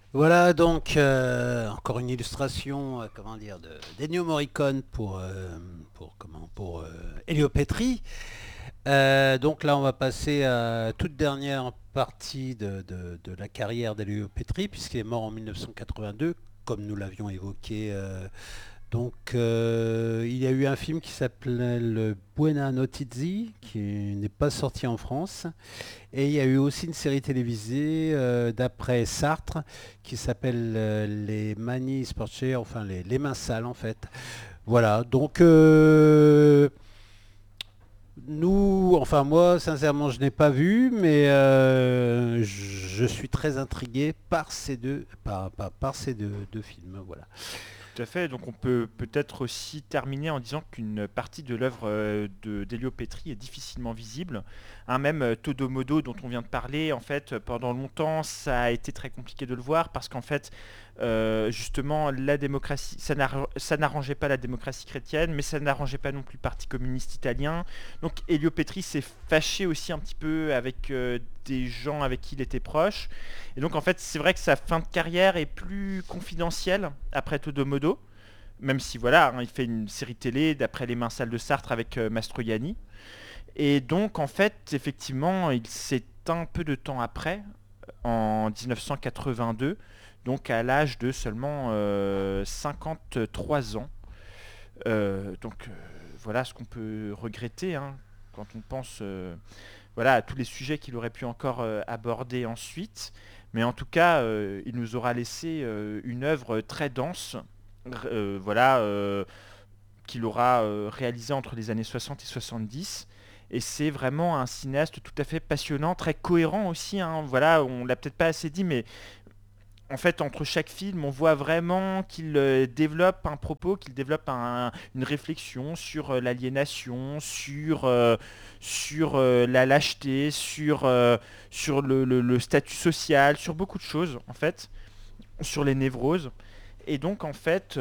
Voilà donc encore une illustration, comment dire, d'Ennio Morricone pour Elio Petri. Donc là, on va passer à la toute dernière partie de la carrière d'Elio Petri, puisqu'il est mort en 1982, comme nous l'avions évoqué. Il y a eu un film qui s'appelait Buena Notizie, qui n'est pas sorti en France. Et il y a eu aussi une série télévisée d'après Sartre qui s'appelle Les Manies Sportives, enfin les mains sales en fait. Voilà, donc nous, enfin moi sincèrement je n'ai pas vu, mais je suis très intrigué par par ces deux films. Voilà. Tout à fait. Donc on peut peut-être aussi terminer en disant qu'une partie de l'œuvre de d'Elio Petri est difficilement visible. Même Todomodo dont on vient de parler, en fait, pendant longtemps, ça a été très compliqué de le voir parce qu'en fait, justement, la démocratie, ça n'arrangeait pas la démocratie chrétienne, mais ça n'arrangeait pas non plus le Parti communiste italien. Donc Elio Petri s'est fâché aussi un petit peu avec des gens avec qui il était proche. Et donc en fait, c'est vrai que sa fin de carrière est plus confidentielle après Todomodo, même si voilà, hein, il fait une série télé d'après les mains sales de Sartre avec Mastroianni. Et donc en fait, effectivement, il s'éteint peu de temps après, en 1982, donc à l'âge de seulement 53 ans. Voilà ce qu'on peut regretter, hein, quand on pense voilà, à tous les sujets qu'il aurait pu encore aborder ensuite. Mais en tout cas, il nous aura laissé une œuvre très dense, voilà, qu'il aura réalisée entre les années 60 et 70. Et c'est vraiment un cinéaste tout à fait passionnant, très cohérent aussi, hein. Voilà, on l'a peut-être pas assez dit, mais en fait, entre chaque film, on voit vraiment qu'il développe un propos, qu'il développe une réflexion sur l'aliénation, sur la lâcheté, sur le statut social, sur beaucoup de choses, en fait, sur les névroses. Et donc, en fait,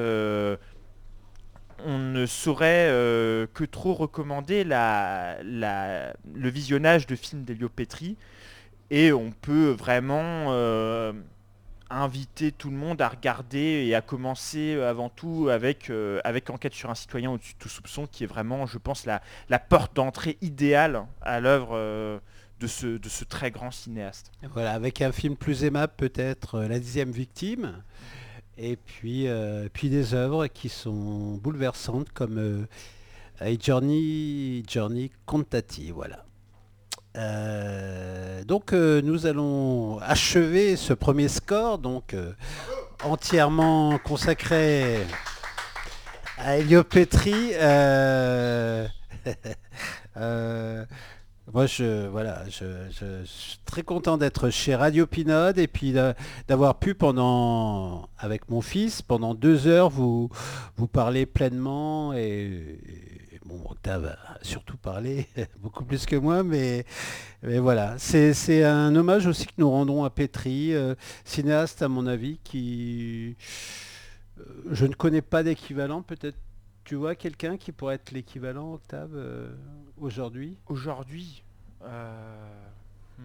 on ne saurait que trop recommander le visionnage de films d'Elio Petri. Et on peut vraiment inviter tout le monde à regarder et à commencer avant tout avec Enquête sur un citoyen au-dessus de tout soupçon, qui est vraiment, je pense, la porte d'entrée idéale à l'œuvre de ce très grand cinéaste. Voilà, avec un film plus aimable peut-être, La dixième victime. Et puis des œuvres qui sont bouleversantes comme Journey Contati, voilà. Nous allons achever ce premier score, entièrement consacré à Elio Petri. Euh, je suis très content d'être chez Radio Pinode et puis d'avoir pu avec mon fils, pendant 2 heures, vous parler pleinement et bon, Octave a surtout parlé beaucoup plus que moi, mais voilà. C'est un hommage aussi que nous rendons à Petri, cinéaste à mon avis, je ne connais pas d'équivalent, peut-être tu vois quelqu'un qui pourrait être l'équivalent, Octave, aujourd'hui? Aujourd'hui, hmm,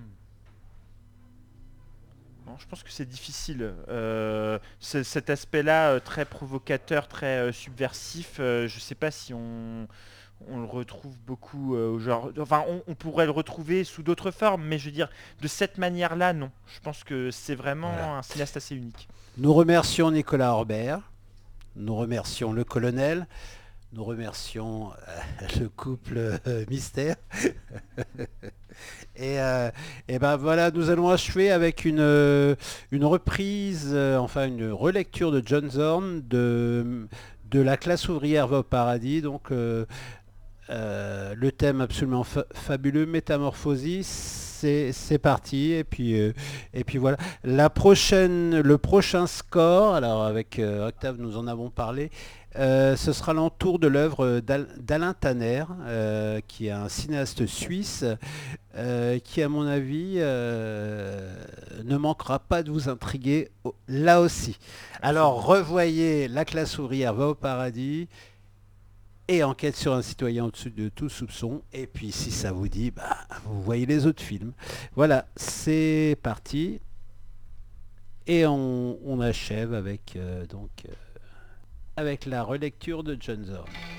non, je pense que c'est difficile. Cet aspect-là, très provocateur, très subversif, je ne sais pas si on le retrouve beaucoup aujourd'hui. Enfin, on pourrait le retrouver sous d'autres formes, mais je veux dire, de cette manière-là, non. Je pense que c'est Voilà. vraiment un cinéaste assez unique. Nous remercions Nicolas Orbert, nous remercions le colonel, nous remercions le couple mystère. Et, euh, et ben voilà, nous allons achever avec une reprise, enfin une relecture de John Zorn de La classe ouvrière va au paradis. Le thème absolument fabuleux, Métamorphosis, c'est parti. Et puis voilà. Le prochain score, alors avec Octave, nous en avons parlé, ce sera l'entour de l'œuvre d'Alain Tanner, qui est un cinéaste suisse, qui, à mon avis, ne manquera pas de vous intriguer là aussi. Alors, Absolument. revoyez La classe ouvrière va au paradis et Enquête sur un citoyen au-dessus de tout soupçon. Et puis, si ça vous dit, bah, vous voyez les autres films. Voilà, c'est parti. Et on achève avec, avec la relecture de John Zorn.